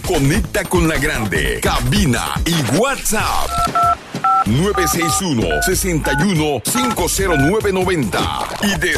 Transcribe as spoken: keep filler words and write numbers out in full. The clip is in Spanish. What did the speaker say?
Conecta con la grande. Cabina y WhatsApp. nueve seis uno, seis uno, cinco cero nueve nueve cero. Y de